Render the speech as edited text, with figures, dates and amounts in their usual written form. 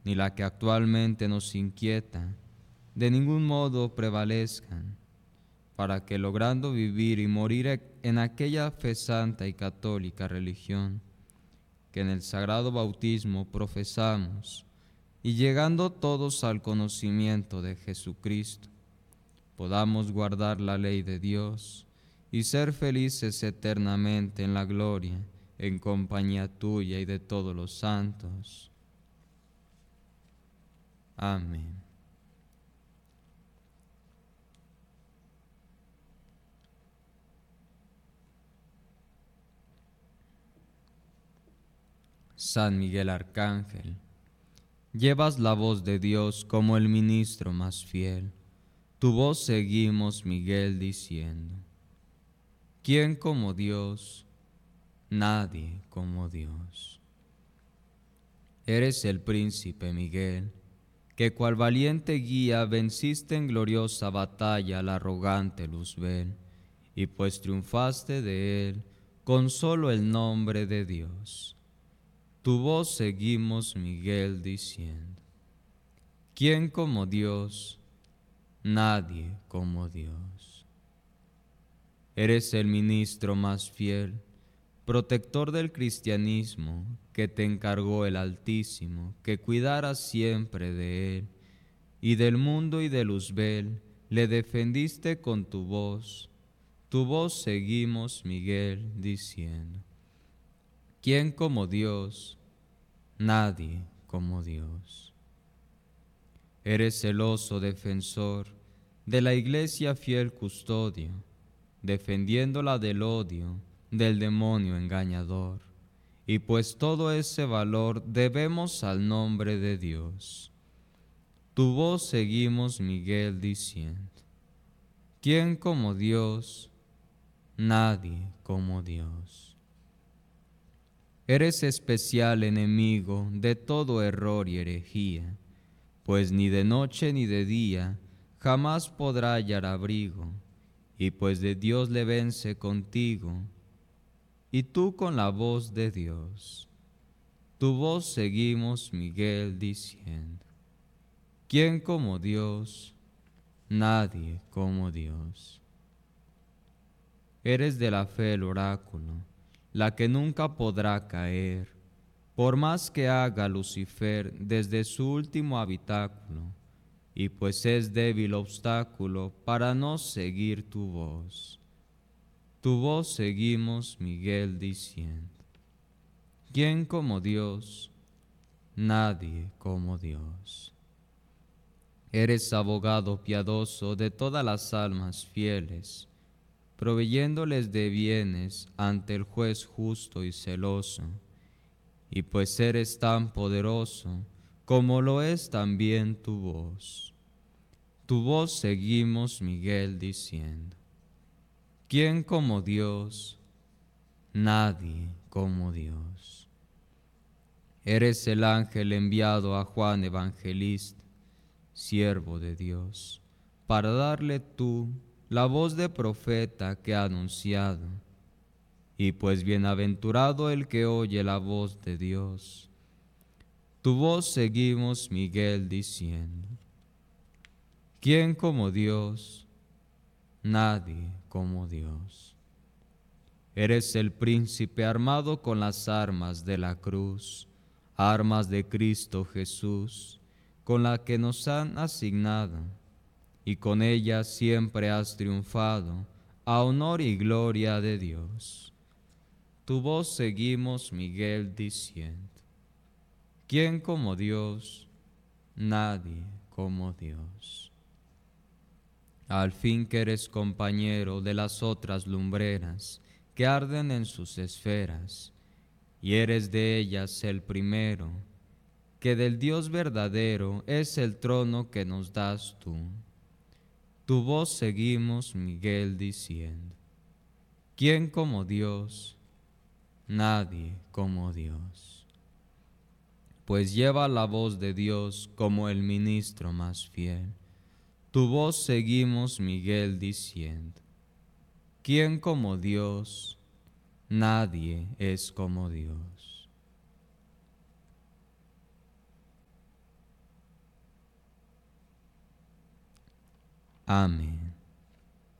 ni la que actualmente nos inquieta, de ningún modo prevalezcan, para que logrando vivir y morir en aquella fe santa y católica religión que en el sagrado bautismo profesamos, y llegando todos al conocimiento de Jesucristo, podamos guardar la ley de Dios y ser felices eternamente en la gloria, en compañía tuya y de todos los santos. Amén. San Miguel Arcángel, llevas la voz de Dios como el ministro más fiel. Tu voz seguimos, Miguel, diciendo: ¿quién como Dios? Nadie como Dios. Eres el príncipe Miguel, que cual valiente guía venciste en gloriosa batalla al arrogante Luzbel, y pues triunfaste de él con solo el nombre de Dios. Tu voz seguimos, Miguel, diciendo: ¿quién como Dios? Nadie como Dios. Eres el ministro más fiel, protector del cristianismo, que te encargó el Altísimo, que cuidaras siempre de él, y del mundo y de Luzbel le defendiste con tu voz. Tu voz seguimos, Miguel, diciendo: ¿quién como Dios? Nadie como Dios. Eres celoso defensor de la Iglesia, fiel custodio, defendiéndola del odio del demonio engañador, y pues todo ese valor debemos al nombre de Dios. Tu voz seguimos, Miguel, diciendo: ¿quién como Dios? Nadie como Dios. Eres especial enemigo de todo error y herejía, pues ni de noche ni de día jamás podrá hallar abrigo, y pues de Dios le vence contigo, y tú con la voz de Dios. Tu voz seguimos, Miguel, diciendo: ¿quién como Dios? Nadie como Dios. Eres de la fe el oráculo, la que nunca podrá caer, por más que haga Lucifer desde su último habitáculo, y pues es débil obstáculo para no seguir tu voz. Tu voz seguimos, Miguel, diciendo: ¿quién como Dios? Nadie como Dios. Eres abogado piadoso de todas las almas fieles, proveyéndoles de bienes ante el juez justo y celoso, y pues eres tan poderoso como lo es también tu voz. Tu voz seguimos, Miguel, diciendo: ¿quién como Dios? Nadie como Dios. Eres el ángel enviado a Juan Evangelista, siervo de Dios, para darle tú la voz de profeta que ha anunciado. Y pues bienaventurado el que oye la voz de Dios. Tu voz seguimos, Miguel, diciendo: ¿quién como Dios? Nadie como Dios. Eres el príncipe armado con las armas de la cruz, armas de Cristo Jesús, con la que nos han asignado, y con ella siempre has triunfado, a honor y gloria de Dios. Tu voz seguimos, Miguel, diciendo: ¿quién como Dios? Nadie como Dios. Al fin que eres compañero de las otras lumbreras que arden en sus esferas, y eres de ellas el primero, que del Dios verdadero es el trono que nos das tú. Tu voz seguimos, Miguel, diciendo: ¿quién como Dios? Nadie como Dios. Pues lleva la voz de Dios como el ministro más fiel. Tu voz seguimos, Miguel, diciendo: ¿quién como Dios? Nadie es como Dios. Amén.